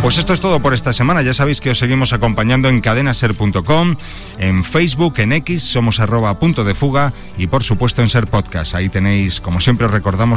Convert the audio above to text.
Pues esto es todo por esta semana. Ya sabéis que os seguimos acompañando en cadenaser.com, en Facebook, en X, somos @puntodefuga y por supuesto en Ser Podcast. Ahí tenéis, como siempre os recordamos,